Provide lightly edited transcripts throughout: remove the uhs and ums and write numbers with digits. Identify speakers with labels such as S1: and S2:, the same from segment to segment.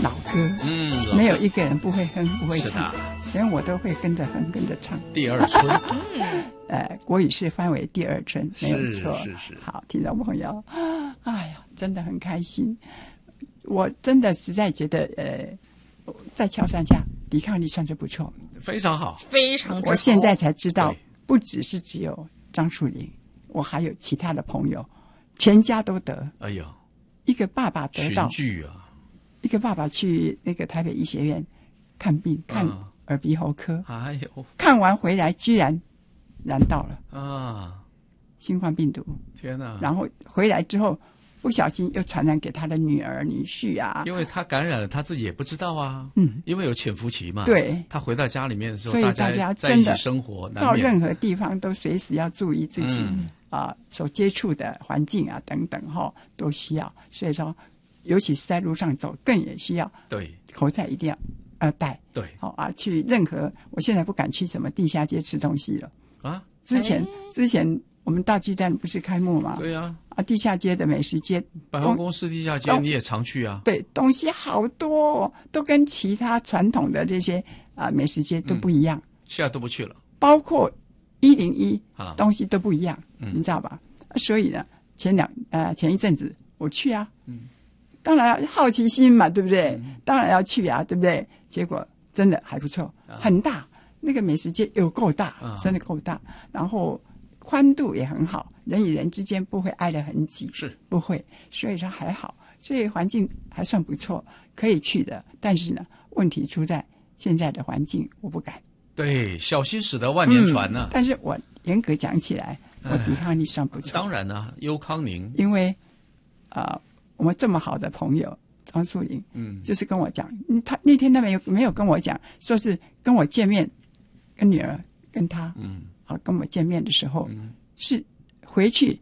S1: 老歌，没有一个人不会哼不会唱，连我都会跟着哼跟着唱。
S2: 第二春，
S1: 国语是翻为第二春，没有错。
S2: 是。
S1: 好，听众朋友，哎呀，真的很开心。我真的实在觉得，在乔山下抵抗力算是不错，
S2: 非常好，
S3: 非常之好。
S1: 我现在才知道，不只有张树林，我还有其他的朋友，全家都得。
S2: 哎呦，
S1: 一个爸爸得到，
S2: 群聚啊，
S1: 一个爸爸去那个台北医学院看病，看耳鼻喉科，
S2: 哎呦，
S1: 看完回来居然染到了新冠病毒，
S2: 天哪！
S1: 然后回来之后不小心又传染给他的女儿女婿啊，
S2: 因为他感染了，他自己也不知道啊，因为有潜伏期嘛，
S1: 对，
S2: 他回到家里面的时候，
S1: 所以大家
S2: 在一起生活，
S1: 到任何地方都随时要注意自己所接触的环境啊等等都需要，所以说尤其是在路上走更也需要，
S2: 对，
S1: 口罩一定要戴，
S2: 对，
S1: 去任何，我现在不敢去什么地下街吃东西了啊，之前我们大巨蛋不是开幕吗？
S2: 对啊，
S1: 地下街的美食街，
S2: 百货公司地下街你也常去啊？
S1: 对，东西好多都跟其他传统的这些美食街都不一样，
S2: 现在都不去了，
S1: 包括101东西都不一样，你知道吧？所以呢，前一阵子我去啊，当然好奇心嘛，对不对？当然要去啊，对不对？结果真的还不错，很大，那个美食街有够大，真的够大，然后宽度也很好，人与人之间不会挨得很挤，
S2: 是
S1: 不会，所以说还好，所以环境还算不错，可以去的。但是呢，问题出在现在的环境，我不敢。
S2: 对，小心驶得万年船呢。
S1: 但是我严格讲起来，我抵抗力算不错。
S2: 当然呢，优康宁，
S1: 因为我们这么好的朋友张树林，就是跟我讲，他那天他没有跟我讲，说是跟我见面，跟女儿跟他，跟我见面的时候，是回去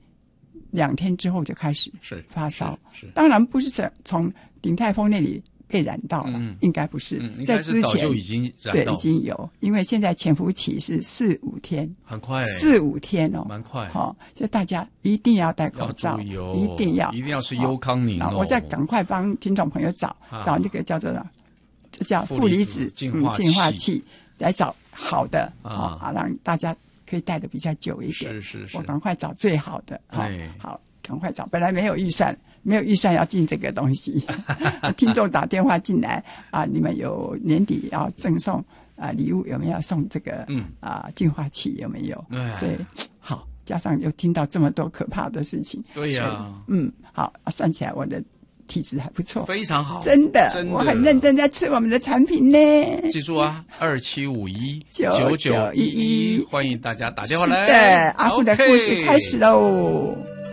S1: 2天之后就开始发烧，当然不是从鼎泰丰那里被染到了，应该不是，在之前
S2: 早就已经染到，
S1: 对，已经有，因为现在潜伏期是4-5天，
S2: 很快
S1: ，4-5天哦，
S2: 蛮快，
S1: 所以大家一定要戴口罩，一定要
S2: 是优康宁哦。
S1: 我再赶快帮听众朋友找那个叫做这叫负离子净化器，来找好的让大家可以戴的比较久一点。
S2: 是，
S1: 我赶快找最好的，好，赶快找。本来没有预算要进这个东西，听众打电话进来你们有年底要赠送礼物，有没有送这个净化器有没有？所以好，加上又听到这么多可怕的事情，
S2: 对呀，
S1: 好，算起来我的体质还不错，
S2: 非常好，
S1: 真的，我很认真在吃我们的产品呢。
S2: 记住啊，27519911，欢迎大家打电话来。
S1: 是的，阿虎的故事开始喽。